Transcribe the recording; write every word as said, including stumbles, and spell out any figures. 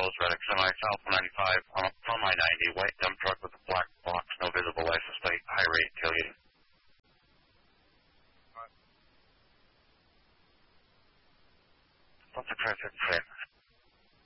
closed, Reddick, semi, south ninety-five, on, from I ninety, white dump truck with a black box, no visible license plate, high rate, tailgate. What's the traffic frame?